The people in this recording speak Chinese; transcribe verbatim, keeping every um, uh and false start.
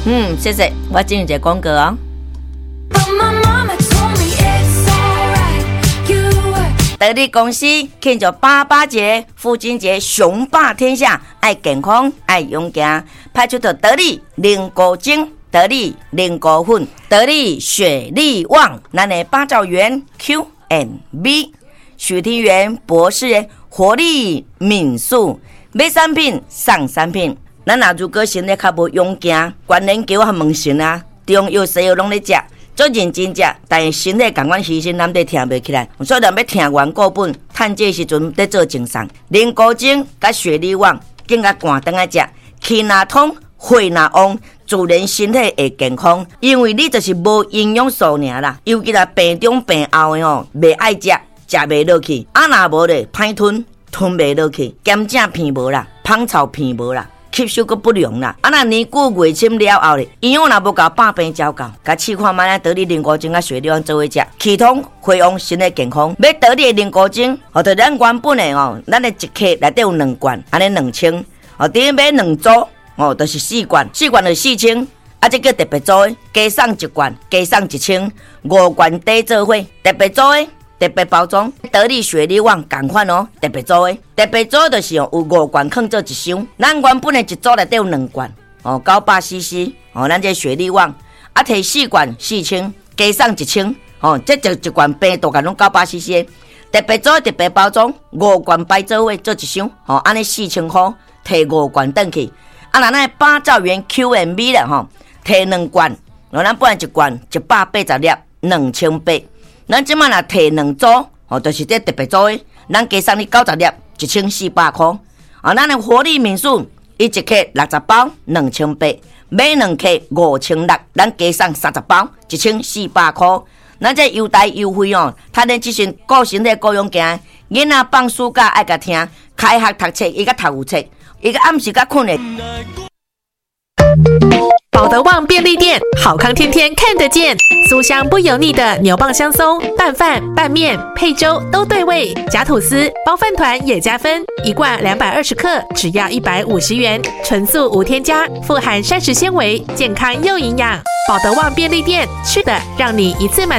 嗯，谢谢，我进入一个广告哦。得力公司庆祝爸爸节、父亲节，雄霸天下，爱健康，爱勇敢，派出的得力零果精、得力零果粉、得力雪力旺，咱的八兆元 Q and B， 许庭园博士活力敏速，买产品送产品。咱若如果身体较无勇敢，关连球和问神啊，中药西药拢咧食。做认真食，但是身体感官牺牲，咱得听袂起来。所以咱要听完各本，趁这时阵在做精神。零古精甲雪力旺，更加寒顿来食，气若通，血若旺，自然身体会健康。因为你就是无营养素尔啦，尤其là病中病后的吼，袂爱食，食袂落去，啊若无咧，歹吞，吞袂落去，咸正片无啦，芳草片无啦。吸收个不良啦，啊那年久月深了后咧，营养若无够，百病照到。甲试看卖咧，得力零古精甲雪力旺做伙食，气通血旺，身体健康。买得力的零古精，哦，就咱原本的哦，咱的一克内底有两罐，安尼两千，哦，等于买两组，哦，就是四罐，四罐就四千，啊，这叫特别组的，加送一罐，加送一千，五罐底做伙，特别组的。特别包装，得力雪力旺同款哦，特别组的，特别组就是哦，有五罐放做一箱，咱原本的一组内底有两罐哦，九百 C C 哦，咱这雪力旺啊，摕四罐四千，加送一千哦，这就一罐平大概拢九百 C C 特别组特别包装，五罐摆做伙做一箱哦，安尼四千块，摕五罐转去，啊，那那八兆元 Q and B 啦吼，摕两罐，哦，咱本来一罐一百八十粒，两千八。咱即摆若摕两组，哦，就是这特别组的，咱加送你九十粒，一千四百块。哦，咱的活力民宿，伊一克六十包，两千八；买两克五千六，咱加送三十包，一千四百块。咱这优待优惠哦，他连即阵顾身体顾勇健，囡仔放暑假爱甲听，开学读册伊甲读有册，伊个暗时甲困的。 保德旺便利店，好康天天看得见，酥香不油腻的牛蒡香松，拌饭、拌面、配粥都对味，夹吐司、包饭团也加分，一罐两百二十克，只要一百五十元，纯素无添加，富含膳食纤维，健康又营养。保德旺便利店，吃的让你一次满。